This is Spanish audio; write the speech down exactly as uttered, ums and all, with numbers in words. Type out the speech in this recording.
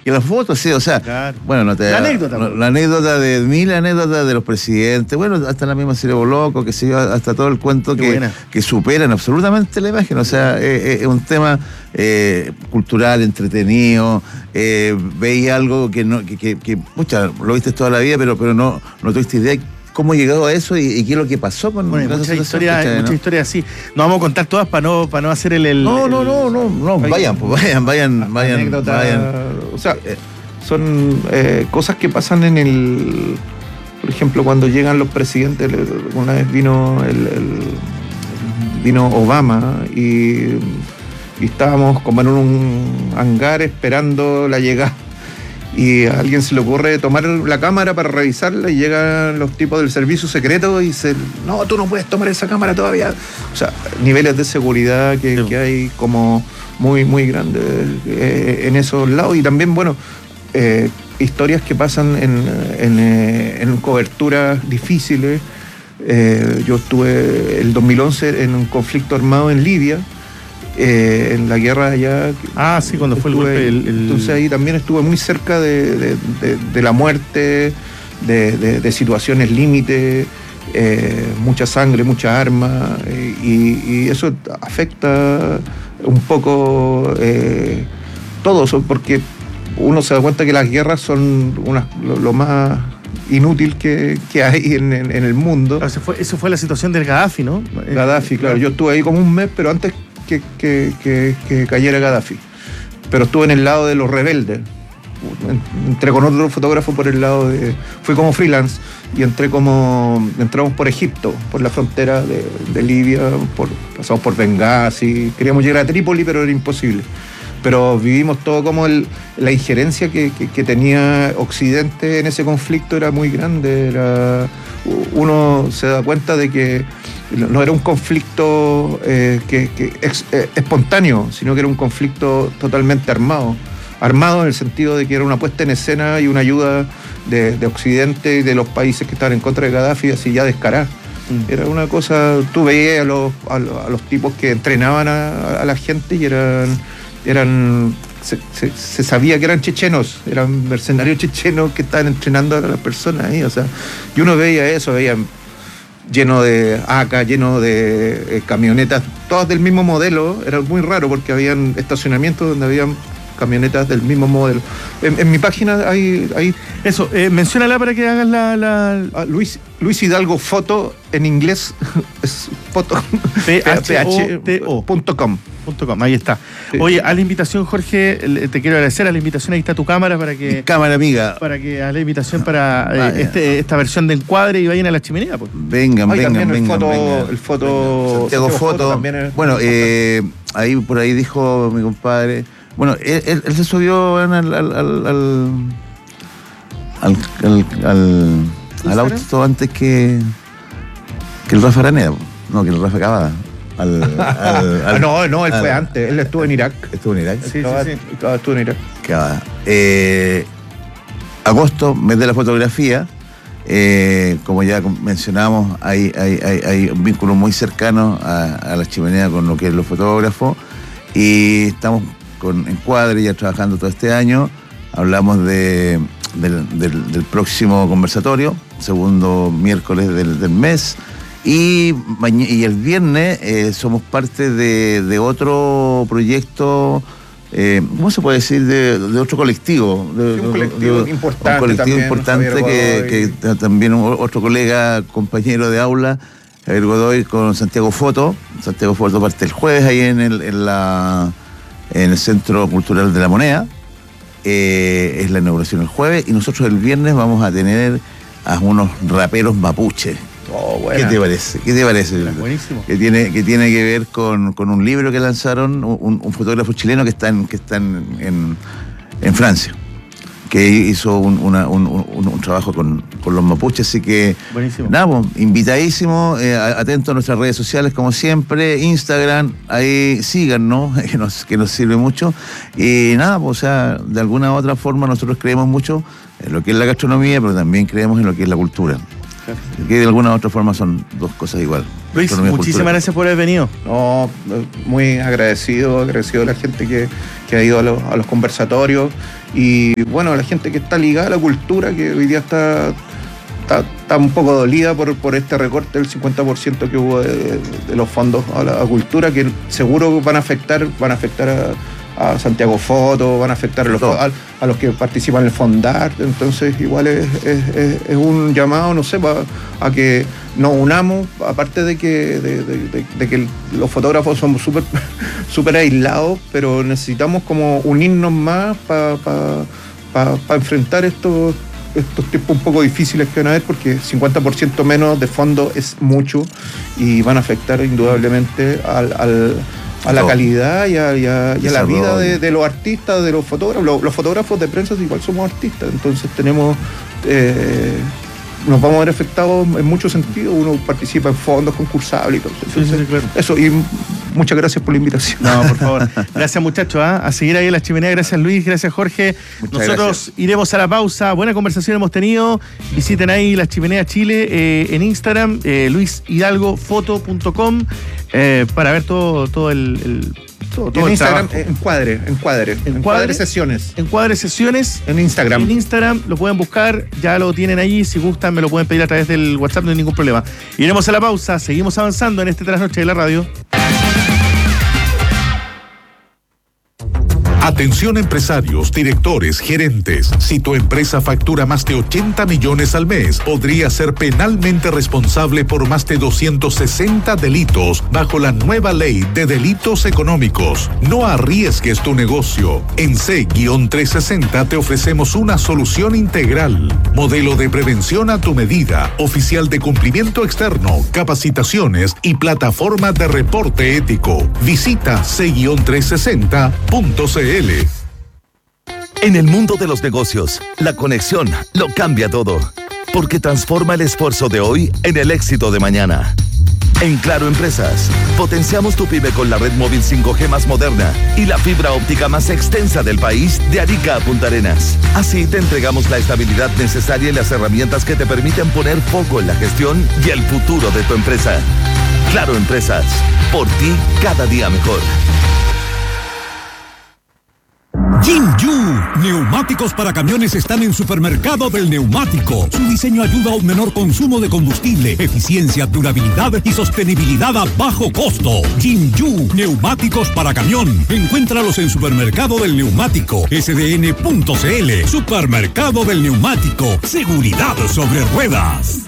y las fotos, sí, o sea, claro. bueno, no te... La anécdota. No, la anécdota de mil anécdotas de los presidentes, bueno, hasta la misma Cerebro Loco, que se yo, hasta todo el cuento que, que superan absolutamente la imagen, o sea, es, es un tema eh, cultural, entretenido, eh, veis algo que no, que, que, que mucha, lo viste toda la vida, pero, pero no, no tuviste idea cómo llegó a eso y, y qué es lo que pasó con bueno, muchas historias, muchas historias así. No vamos a contar todas para no para no hacer el, el no no el, no no no vayan pues vayan vayan vayan, anécdota, vayan. O sea, son eh, cosas que pasan en el, por ejemplo, cuando llegan los presidentes. Una vez vino el, el vino Obama y, y estábamos como en un hangar esperando la llegada. Y a alguien se le ocurre tomar la cámara para revisarla y llegan los tipos del servicio secreto y dicen, no, tú no puedes tomar esa cámara todavía. O sea, niveles de seguridad que, sí. que hay como muy, muy grandes eh, en esos lados. Y también, bueno, eh, historias que pasan en, en, eh, en coberturas difíciles. Eh, yo estuve el dos mil once en un conflicto armado en Libia. Eh, en la guerra allá. Ah, sí, cuando fue el golpe. El, el... Entonces ahí también estuve muy cerca de, de, de, de la muerte, de, de, de situaciones límite, eh, mucha sangre, mucha arma, eh, y, y eso afecta un poco eh, todo eso, porque uno se da cuenta que las guerras son unas, lo, lo más inútil que, que hay en, en, en el mundo. Eso fue, eso fue la situación del Gaddafi, ¿no? Gaddafi, claro. Yo estuve ahí como un mes, pero antes Que, que, que, que cayera Gaddafi, pero estuve en el lado de los rebeldes, entré con otro fotógrafo por el lado de, fui como freelance y entré como, entramos por Egipto, por la frontera de, de Libia, por, pasamos por Benghazi, queríamos llegar a Trípoli pero era imposible, pero vivimos todo como el, la injerencia que, que, que tenía Occidente en ese conflicto era muy grande, era, uno se da cuenta de que no era un conflicto eh, que, que ex, eh, espontáneo, sino que era un conflicto totalmente armado. Armado en el sentido de que era una puesta en escena y una ayuda de, de Occidente y de los países que estaban en contra de Gaddafi, así ya descarada. Mm. Era una cosa, tú veías a los, a los, a los tipos que entrenaban a, a la gente y eran, eran se, se, se sabía que eran chechenos, eran mercenarios chechenos que estaban entrenando a las personas ahí, o sea, y uno veía eso, veía lleno de A K, lleno de eh, camionetas, todas del mismo modelo. Era muy raro porque habían estacionamientos donde habían camionetas del mismo modelo. En, en mi página hay... hay Eso, eh, menciónala para que hagas la... la... Ah, Luis, Luis Hidalgo Foto, en inglés, es foto, P H T O punto com. Ahí está. Sí. Oye, a la invitación, Jorge, te quiero agradecer a la invitación. Ahí está tu cámara para que... Mi cámara, amiga. Para que a la invitación para eh, este, esta versión de encuadre y vayan a la chimenea. Pues. Vengan, Ay, vengan, vengan. El foto, vengan. El foto... Santiago Foto. También es bueno, eh, ahí por ahí dijo mi compadre... Bueno, él, él, él se subió al, al, al, al, al, al, al, al auto antes que, que el Rafa Araneda. No, que el Rafa Cavada. Al, al, al, no, no, él al, fue antes. Él estuvo en Irak. ¿Estuvo en Irak? Sí, Cavada, sí, sí. Cavada estuvo en Irak. Cavada. Eh, agosto, mes de la fotografía. Eh, como ya mencionamos, hay, hay, hay, hay un vínculo muy cercano a, a la chimenea con lo que es los fotógrafos. Y estamos con Encuadre ya trabajando todo este año. Hablamos de, del, del, del próximo conversatorio, segundo miércoles del, del mes. Y, y el viernes eh, somos parte de, de otro proyecto, eh, ¿cómo se puede decir? De, de otro colectivo. De, sí, un colectivo de, importante. Un colectivo también, importante que, que también otro colega, compañero de aula, Javier Godoy, con Santiago Foto. Santiago Foto parte el jueves ahí en el, en la, en el Centro Cultural de la Moneda. Eh, es la inauguración el jueves. Y nosotros el viernes vamos a tener a unos raperos mapuches. Oh, buena. ¿Qué te parece? ¿Qué te parece? Buenísimo. Que tiene, que tiene que ver con, con un libro que lanzaron un, un fotógrafo chileno que está en, que está en, en, en Francia, que hizo un, una, un, un, un trabajo con, con los mapuches, así que buenísimo. Nada, pues, invitadísimo, eh, atento a nuestras redes sociales como siempre, Instagram, ahí síganos, que nos, que nos sirve mucho, y nada, pues, o sea, de alguna u otra forma nosotros creemos mucho en lo que es la gastronomía, pero también creemos en lo que es la cultura. Claro. Que de alguna u otra forma son dos cosas igual. Luis, Economía, muchísimas cultura. gracias por haber venido. No, muy agradecido, agradecido a la gente que, que ha ido a los, a los conversatorios y bueno, a la gente que está ligada a la cultura, que hoy día está, está, está un poco dolida por, por este recorte del cincuenta por ciento que hubo de, de, de los fondos a la a cultura, que seguro van a afectar, van a afectar a, a Santiago Foto, van a afectar a los, a, a los que participan en el Fondart. Entonces igual es, es, es, es un llamado, no sé, pa, a que nos unamos, aparte de que, de, de, de, de que los fotógrafos somos súper súper aislados, pero necesitamos como unirnos más para pa, pa, pa enfrentar estos, estos tiempos un poco difíciles que van a haber, porque cincuenta por ciento menos de fondo es mucho y van a afectar indudablemente al, al a la calidad y a, y a, y a la vida de, de los artistas, de los fotógrafos. Los, los fotógrafos de prensa igual somos artistas, entonces tenemos eh, nos vamos a ver afectados en muchos sentidos. Uno participa en fondos concursables y todo eso. Entonces, Sí, sí, claro. Eso, y muchas gracias por la invitación. No, por favor. Gracias, muchachos. ¿eh? A seguir ahí en la chimenea. Gracias, Luis. Gracias, Jorge. Muchas Nosotros gracias. iremos a la pausa. Buena conversación hemos tenido. Visiten ahí la chimenea Chile eh, en Instagram, eh, luis hidalgo foto punto com, eh, para ver todo, todo el, el, todo, todo en el Instagram, trabajo. encuadre, encuadre, Encuadre. encuadre sesiones. Encuadre Sesiones. En Instagram. En Instagram lo pueden buscar, ya lo tienen allí. Si gustan, me lo pueden pedir a través del WhatsApp, no hay ningún problema. Iremos a la pausa, seguimos avanzando en este Trasnoche de la Radio. Atención empresarios, directores, gerentes. Si tu empresa factura más de ochenta millones al mes, podría ser penalmente responsable por más de doscientos sesenta delitos bajo la nueva ley de delitos económicos. No arriesgues tu negocio. En C trescientos sesenta te ofrecemos una solución integral. Modelo de prevención a tu medida, oficial de cumplimiento externo, capacitaciones y plataforma de reporte ético. Visita C trescientos sesenta punto c l. En el mundo de los negocios, la conexión lo cambia todo, porque transforma el esfuerzo de hoy en el éxito de mañana. En Claro Empresas, potenciamos tu pyme con la red móvil cinco G más moderna y la fibra óptica más extensa del país, de Arica a Punta Arenas. Así te entregamos la estabilidad necesaria y las herramientas que te permiten poner foco en la gestión y el futuro de tu empresa. Claro Empresas, por ti cada día mejor. Jinju, neumáticos para camiones están en Supermercado del Neumático. Su diseño ayuda a un menor consumo de combustible, eficiencia, durabilidad y sostenibilidad a bajo costo. Jinju, neumáticos para camión. Encuéntralos en Supermercado del Neumático, s d n punto c l. Supermercado del Neumático, seguridad sobre ruedas.